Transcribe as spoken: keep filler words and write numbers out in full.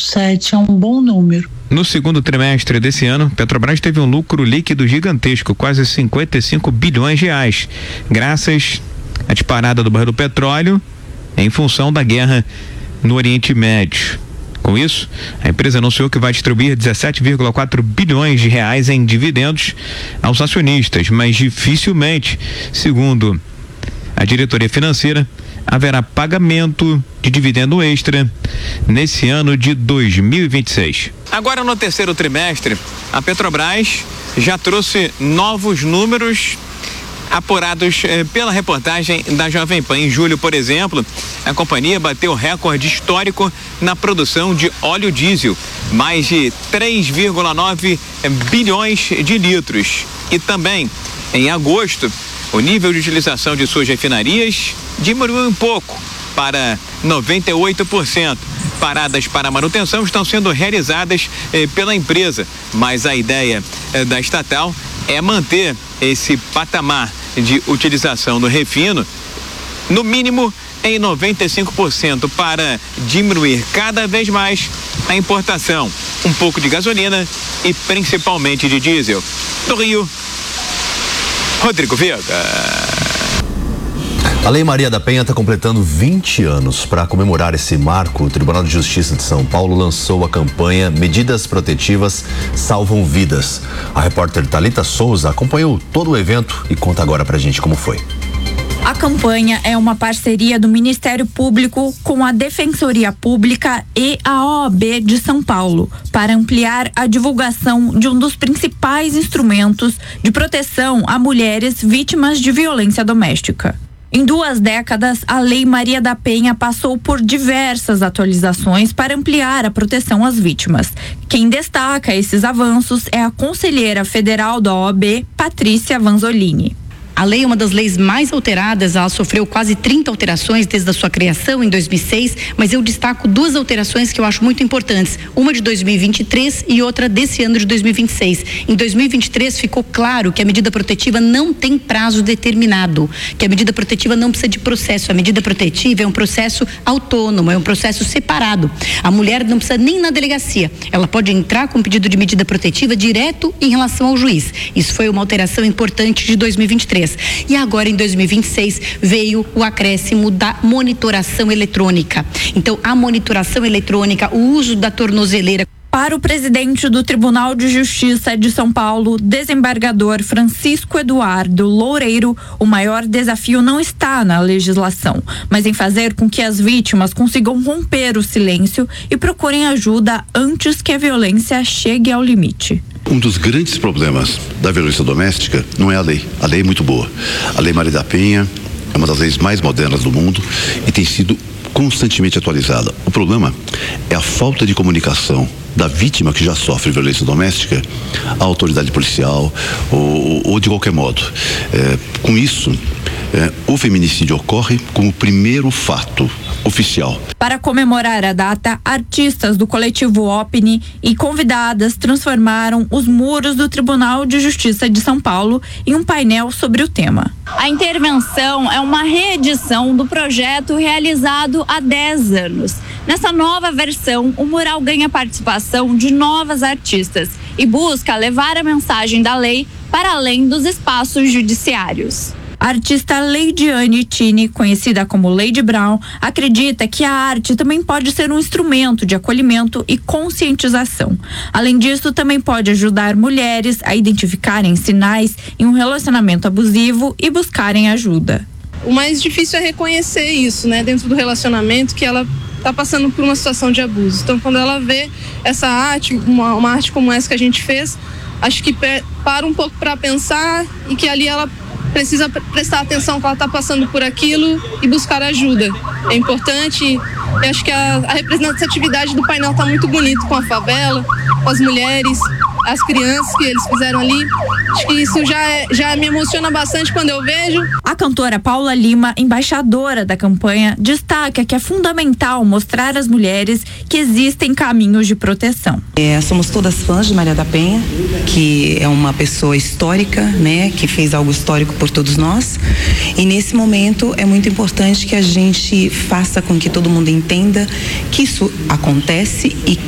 sete é um bom número. No segundo trimestre desse ano, Petrobras teve um lucro líquido gigantesco, quase cinquenta e cinco bilhões de reais, graças à disparada do barril do petróleo em função da guerra no Oriente Médio. Com isso, a empresa anunciou que vai distribuir dezessete vírgula quatro bilhões de reais em dividendos aos acionistas, mas dificilmente, segundo a diretoria financeira, haverá pagamento de dividendo extra nesse ano de dois mil e vinte e seis. Agora, no terceiro trimestre, a Petrobras já trouxe novos números apurados eh, pela reportagem da Jovem Pan. Em julho, por exemplo, a companhia bateu recorde histórico na produção de óleo diesel, mais de três vírgula nove bilhões de litros. E também, em agosto, o nível de utilização de suas refinarias diminuiu um pouco para noventa e oito por cento. Paradas para manutenção estão sendo realizadas eh, pela empresa, mas a ideia eh, da estatal é manter esse patamar de utilização do refino no mínimo em noventa e cinco por cento para diminuir cada vez mais a importação, um pouco de gasolina e principalmente de diesel. Do Rio, Rodrigo Vega. A Lei Maria da Penha está completando vinte anos. Para comemorar esse marco, o Tribunal de Justiça de São Paulo lançou a campanha Medidas Protetivas Salvam Vidas. A repórter Thalita Souza acompanhou todo o evento e conta agora pra gente como foi. A campanha é uma parceria do Ministério Público com a Defensoria Pública e a O A B de São Paulo, para ampliar a divulgação de um dos principais instrumentos de proteção a mulheres vítimas de violência doméstica. Em duas décadas, a Lei Maria da Penha passou por diversas atualizações para ampliar a proteção às vítimas. Quem destaca esses avanços é a conselheira federal da O A B, Patrícia Vanzolini. A lei é uma das leis mais alteradas, ela sofreu quase trinta alterações desde a sua criação em dois mil e seis, mas eu destaco duas alterações que eu acho muito importantes, uma de dois mil e vinte e três e outra desse ano de dois mil e vinte e seis. Em dois mil e vinte e três ficou claro que a medida protetiva não tem prazo determinado, que a medida protetiva não precisa de processo, a medida protetiva é um processo autônomo, é um processo separado. A mulher não precisa nem na delegacia, ela pode entrar com pedido de medida protetiva direto em relação ao juiz. Isso foi uma alteração importante de dois mil e vinte e três. E agora, em dois mil e vinte e seis, veio o acréscimo da monitoração eletrônica. Então, a monitoração eletrônica, o uso da tornozeleira. Para o presidente do Tribunal de Justiça de São Paulo, desembargador Francisco Eduardo Loureiro, o maior desafio não está na legislação, mas em fazer com que as vítimas consigam romper o silêncio e procurem ajuda antes que a violência chegue ao limite. Um dos grandes problemas da violência doméstica não é a lei. A lei é muito boa. A Lei Maria da Penha é uma das leis mais modernas do mundo e tem sido constantemente atualizada. O problema é a falta de comunicação da vítima que já sofre violência doméstica à autoridade policial ou, ou de qualquer modo. É, com isso, é, o feminicídio ocorre como o primeiro fato oficial. Para comemorar a data, artistas do coletivo OPNI e convidadas transformaram os muros do Tribunal de Justiça de São Paulo em um painel sobre o tema. A intervenção é uma reedição do projeto realizado há dez anos. Nessa nova versão, o mural ganha participação de novas artistas e busca levar a mensagem da lei para além dos espaços judiciários. A artista Leidiane Tini, conhecida como Lady Brown, acredita que a arte também pode ser um instrumento de acolhimento e conscientização. Além disso, também pode ajudar mulheres a identificarem sinais em um relacionamento abusivo e buscarem ajuda. O mais difícil é reconhecer isso, né, dentro do relacionamento, que ela está passando por uma situação de abuso. Então, quando ela vê essa arte, uma, uma arte como essa que a gente fez, acho que para um pouco para pensar e que ali ela precisa prestar atenção que ela está passando por aquilo e buscar ajuda. É importante, e acho que a, a representatividade do painel está muito bonito, com a favela, com as mulheres, as crianças que eles fizeram ali. Acho que isso já, é, já me emociona bastante quando eu vejo. A cantora Paula Lima, embaixadora da campanha, destaca que é fundamental mostrar às mulheres que existem caminhos de proteção. É, somos todas fãs de Maria da Penha, que é uma pessoa histórica, né, que fez algo histórico por todos nós. E nesse momento é muito importante que a gente faça com que todo mundo entenda que isso acontece e